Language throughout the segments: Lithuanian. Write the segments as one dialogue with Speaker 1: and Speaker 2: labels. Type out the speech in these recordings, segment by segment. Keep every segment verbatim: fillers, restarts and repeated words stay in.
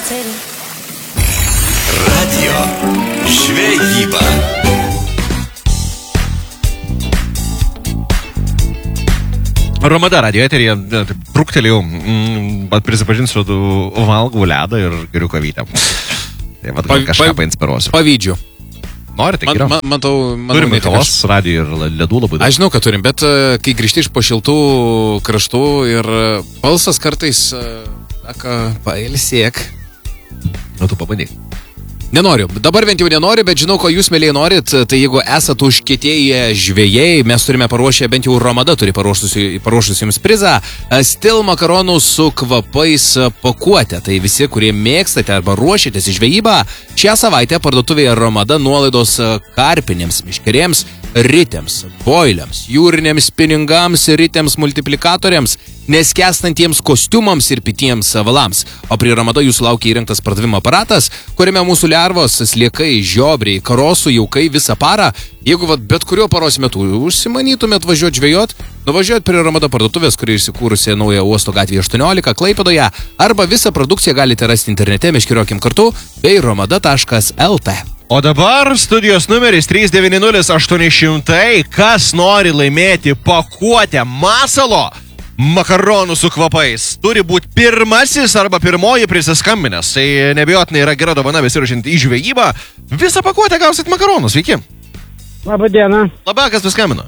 Speaker 1: Radio žvejyba.
Speaker 2: Romada radio eteryje, truktelėjau, bet prisipažinsiu, valgau ledą ir geriu kavytę. Tai vad gal kažką painspiruosiu.
Speaker 3: Pavydžiu.
Speaker 2: Norite,
Speaker 3: man,
Speaker 2: geriau?
Speaker 3: Man, matau, matau,
Speaker 2: turime kavos, radio ir ledų labai daug.
Speaker 3: Aš žinau, kad turim, bet kai grįžti iš pašiltų kraštų ir balsas kartais, sako, pailsėk.
Speaker 2: Nu, tu pabandyk.
Speaker 3: Nenoriu. Dabar bent jau nenoriu, bet žinau, ko jūs, mėlyje, norit. Tai jeigu esat užkietėję žvejai, mes turime paruošę, bent jau Romada turi paruošus jums prizą, Still makaronų su kvapais pakuotę. Tai visi, kurie mėgstate arba ruošiatės į žvejybą, šią savaitę parduotuvėje Romada nuolaidos karpinėms, miškerėms, ritėms, boiliams, jūrinėms spiningams, ritėms multiplikatoriams, neskęstantiems kostiumams ir pitiems valams. O prie Romada jūsų laukia įrengtas pardavimo aparatas, kuriame mūsų lervos, sliekai, žiobriai, karosų, jaukai visą parą. Jeigu vat, bet kurio paros metu užsimanytumėt važiuoti žvejot, nuvažiuot prie Romada parduotuvės, kuri įsikūrusi Naujojo uosto gatvėje aštuoniolika Klaipėdoje, arba visą produkciją galite rasti internete Meškeriokim kartu bei romada taškas lt.
Speaker 2: O dabar studijos numeris trys devyni nulis aštuoni šimtai. Kas nori laimėti pakuotę masalo makaronų su kvapais, turi būti pirmasis arba pirmoji prisiskambinęs. Tai nebijotinai yra gera dovana besiruošiant į žvejybą. Visą pakuotę gausit makaronus. Sveiki.
Speaker 4: Labą dieną.
Speaker 2: Labą, kas paskambino?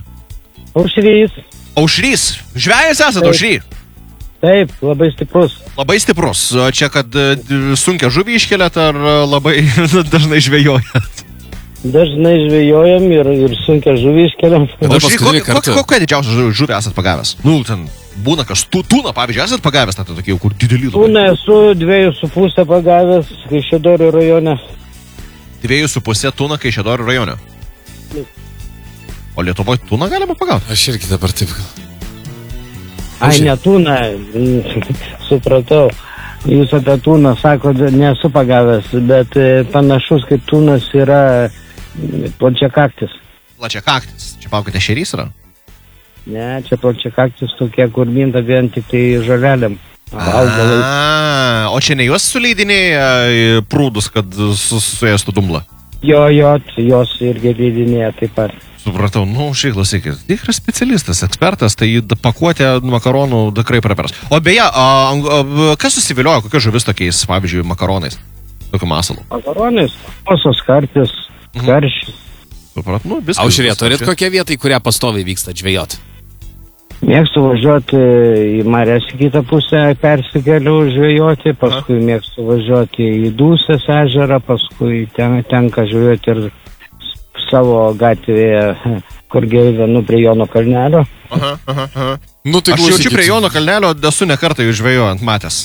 Speaker 4: Aušrys.
Speaker 2: Aušrys. Žvejas esat, Aušry?
Speaker 4: Taip, labai stiprus.
Speaker 2: Labai stiprus. Čia, kad sunkia žuvį iškeliat ar labai dažnai žvejojat?
Speaker 4: Dažnai žvejojam ir, ir sunkia žuvį iškeliam.
Speaker 2: Aušry, kokią kokia didžiausią žuvį esat pagavęs? Nu, ten būna kas, tu, tūną, pavyzdžiui, esat pagavęs, tai tokie, kur didelį.
Speaker 4: Tūną esu dviejų su pusę pagavęs Kaišiadorių rajone.
Speaker 2: Dviejų su pusė tūną Kaišiadorių rajone. O Lietuvoje tūną galima pagauti?
Speaker 3: Aš irgi dabar taip.
Speaker 4: Ai, ne tūną, supratau. Jūs apie tūną sako, nesu pagavęs, bet panašus kaip tūnas yra plačiakaktis.
Speaker 2: Plačiakaktis. Čia paukite šerys yra?
Speaker 4: Ne, čia plačiakaktis tokie, kur minta vien tik tai žavelėm.
Speaker 2: A, o čia ne juos suleidinėja prūdus, kad suėstų dumblą?
Speaker 4: Jo, jo, jos irgi leidinėja taip pat.
Speaker 2: Supratau, nu, šiai klausykit, tikras specialistas, ekspertas, tai pakuotė makaronų tikrai prapers. O beje, a, a, kas susivilioja, kokia žuvis tokiais, pavyzdžiui, makaronais, tokiu masalu?
Speaker 4: Makaronais, osos karpis, mhm. karšis.
Speaker 2: Suprat, nu, viskas.
Speaker 3: Aušrė, turit kokią vietą, į kurią pastoviai vyksta žvejot?
Speaker 4: Mėgstu važiuoti į Marės į kitą pusę, persikeliu žvejoti, paskui Aha. mėgstu važiuoti į Dūsės ežerą, paskui ten, tenka žvejoti ir savo gatvėje, kur gyvenu prie Jono kalnelio.
Speaker 2: Aha, aha, aha.
Speaker 3: Nu, tai
Speaker 2: aš jaučiu prie Jono kalnelio, esu ne kartą jų žvejojant matęs.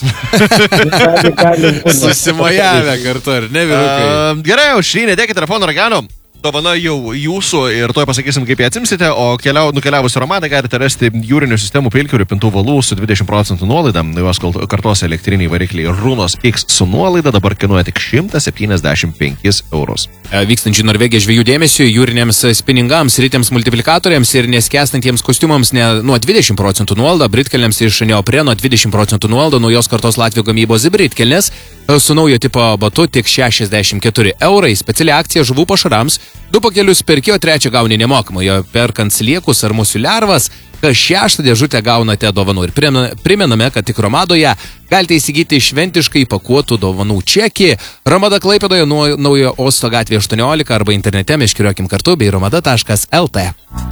Speaker 3: Susimojavę kartu, ar ne, vyrukai?
Speaker 2: Uh, gerai, Aušry, nedėkit telefono ragelio. Dovana jau jūsų ir tuoj pasakysim, kaip ją atsimsite, o keliau, nukeliavus į Romadą galite rasti jūrinių sistemų pilkių ir pintų valų su dvidešimt procentų nuolaida. Jos kartos elektriniai varikliai Runos X su nuolaida dabar kainuoja tik šimtas septyniasdešimt penkis eurus.
Speaker 3: Vykstančių Norvegija žvejų dėmesio jūriniams spiningams, ritėms multiplikatoriams ir neskęstantiems kostiumams ne, nuo dvidešimt procentų nuolaida, britkelniams iš neopreno dvidešimt procentų nuolaida, naujos kartos Latvijos gamybos britkelnės su naujo tipo batu tik šešiasdešimt keturi eurai, speciali akcija žuvų pašarams. Du pakelius perki, o trečią gauni nemokamai. Jo perkant sliekus ar musių lervas, kas šeštą dėžutę gaunate dovanų. Ir primename, kad tik Romadoje galite įsigyti šventiškai pakuotų dovanų čekį. Romada Klaipėdoje nuo Naujojo uosto gatvėje aštuoniolika arba internete Meškeriokim kartu bei romada taškas lt.